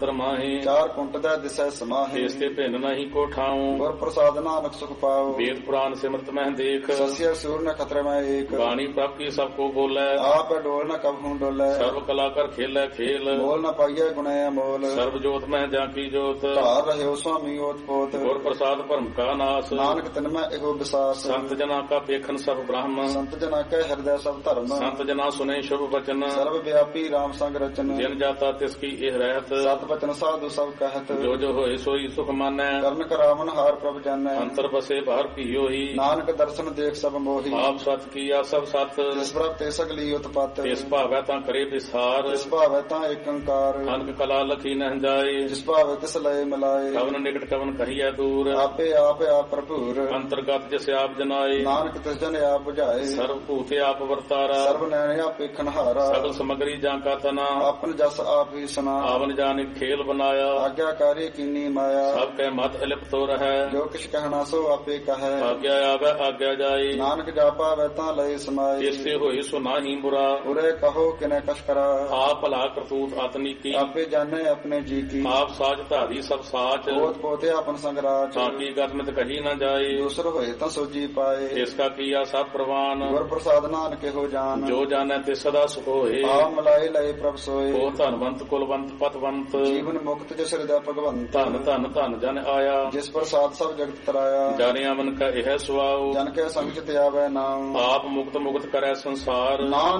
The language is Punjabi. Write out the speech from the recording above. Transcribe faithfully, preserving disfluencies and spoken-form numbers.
ਮਾਹੀ ਚਾਰ ਕੁੰਟ ਦਾ ਦਿਸੈ ਸਮਾਹੀ ਇਸ ਤੇ ਭਿੰਨ ਨਹੀਂ ਕੋ ਠਾਉ ਗੁਰ ਪ੍ਰਸਾਦ ਨਾਨਕ ਸੁਖ ਪਾਉ ਵੇਦ ਪੁਰਾਨ ਸਿਮਰਤ ਮਹਿ ਦੇਖ ਸਸਿਆ ਸੂਰ ਨ ਖਤਰੇ ਮੈਂ ਏਕ ਬਾਣੀ ਪ੍ਰਭ ਕੀ ਸਭ ਕੋ ਬੋਲੇ ਆਪ ਡੋਲ ਨ ਕਬਹੂ ਡੋਲੇ ਸਰਬ ਕਲਾ ਕਰ ਖੇਲੇ ਖੇਲ ਬੋਲ ਨ ਪਾਈਐ ਗੁਣੈ ਅਮੋਲ ਸਰਬ ਜੋਤ ਮਹਿ ਜਾਂ ਕੀ ਜੋਤ ਧਾਰ ਰਹਿਓ ਸੁਆਮੀ ਓਤ ਪੋਤ ਗੁਰ ਪ੍ਰਸਾਦ ਭਰਮ ਕਾ ਨਾਸ ਨਾਨਕ ਤਿਨ ਮੈਂ ਇਹੋ ਵਿਸਾਸ ਸੰਤ ਜਨਾ ਕਾ ਦੇਖਨ ਸਭ ਬ੍ਰਹਮ ਸੰਤ ਜਨਾ ਕੈ ਹਿਰਦੈ ਸਭ ਧਰਮ ਸੰਤ ਜਨਾ ਸੁਨੇ ਸ਼ੁਭ ਬਚਨ ਸਰਬ ਵਿਆਪੀ ਰਾਮ ਸੰਗ ਰਚਨ ਜਿਨ ਜਾਤਾ ਤਿਸ ਕੀ ਇਹ ਰਹਿਤ ਸਤ ਬਚਨ ਸਾਧੂ ਸਭ ਕਹਿਤ ਜੋ ਜੋ ਹੋਏ ਸੋਈ ਸੁਖ ਮਾਨੈ ਕਰਨ ਕਰਾਵਨ ਹਾਰ ਪ੍ਰਭ ਜਾਣੈ ਅੰਤਰ ਬਸੇ ਬਾਹਰ ਪੀਓ ਹੀ ਨਾਨਕ ਦਰਸ਼ਨ ਦੇਖ ਸਭ ਮੋਹੀ ਆਪ ਸਤ ਕੀਆ ਸਭ ਸਤ ਜਿਸ ਪ੍ਰਭ ਤੇ ਸਗਲੀ ਉਤਪਤ ਇਸ ਭਾਵੈ ਤਾਂ ਕਰੇ ਵਿਸਾਰ ਜਿਸ ਭਾਵੈ ਤਾਂ ਏਕ ਓੰਕਾਰ ਅਨਕ ਕਲਾ ਲਖੀ ਨਹਿ ਜਾਏ ਜਿਸ ਭਾਵੈ ਤਿਸ ਲਏ ਮਿਲਾਏ ਕਵਨ ਨਿਕਟ ਕਵਨ ਕਹੀਐ ਦੂਰ ਆਪੇ ਆਪ ਆਪ ਭਰਪੂਰ ਅੰਤਰਗਤ ਜਿਸ ਆਪ ਜਨਾਏ ਨਾਨਕ ਤਿਸ ਜਨ ਆਪ 부ਝਾਏ ਸਰਬ ਭੂਤੇ ਆਪ ਵਰਤਾਰਾ ਸਰਬ ਨੈਣ ਆਪੇ ਖਨਹਾਰਾ ਸਗਲ ਸਮਗਰੀ ਜਾਂ ਕਾ ਤਨਾ ਆਪਨ ਜਸ ਆਪ ਹੀ ਸੁਨਾ ਆਵਨ ਜਾਨਿ ਖੇਲ ਬਨਾਇਆ ਆਗਿਆਕਾਰੀ ਕੀਨੀ ਮਾਇਆ ਸਭ ਕੈ ਮਤ ਅਲਿਪਤੋ ਰਹੈ ਜੋ ਕਿਛ ਕਹਿਣਾ ਸੋ ਆਪੇ ਕਹੈ ਆਗਿਆ ਆਵੈ ਆਗਿਆ ਜਾਏ ਨਾਨਕ ਜਾਪਾ ਵੈ ਤਾਂ ਲਏ ਸਮਾਏ ਇਸੇ ਹੋਏ ਸੋ ਨਾਹੀ ਬੁਰਾ ਉਰੇ ਕਹੋ ਕਿਨੇ ਕਛ ਕਰਾ ਆਪ ਭਲਾ ਕਰਤੂਤ ਆਤਨੀ ਕੀ ਆਪੇ ਜਾਣੇ ਆਪਣੇ ਜੀ ਕੀ ਆਪ ਸਾਜ ਧਾਰੀ ਸਭ ਸਾਚ ਬੋਧ ਪੋਤੇ ਆਪਨ ਸੰਗਰਾਜ ਤਾਂ ਕੀ ਗਤਮਿਤ ਕਹੀ ਨਾ ਜਾਏ ਦੂਸਰ ਹੋਏ ਤਾਂ ਸੋਜੀ ਪਾਏ ਇਸ ਕਾ ਕੀਆ ਸਭ ਪ੍ਰਵਾਨ ਗੁਰ ਪ੍ਰਸਾਦ ਨਾਨਕ ਇਹੋ ਜਾਨ ਜੋ ਜਾਣੈ ਤੇ ਸਦਾ ਸੁਖ ਹੋਏ ਆ ਮਲਾਏ ਲਏ ਪ੍ਰਭ ਸੋਏ ਉਹ ਧਨਵੰਤ ਕੁਲਵੰਤ ਪਤਵੰਤ ਜੀਵਨ ਮੁਕਤ ਜਿਸ ਹਿਰਦੈ ਭਗਵੰਤ ਧਨ ਧਨ ਧਨ ਜਨ ਆਇਆ ਜਿਸ ਪ੍ਰਸਾਦ ਸਭ ਜਗਤ ਤਰਾਇਆ ਜਾਣਿਆ ਮਨ ਕਾ ਇਹ ਸੁਆਉ ਜਨ ਕੈ ਸੰਗ ਚਿਤ ਆਵੈ ਨਾਮ ਆਪ ਮੁਕਤ ਮੁਕਤ ਕਰੈ ਸੰਸਾਰ ਨਾਮ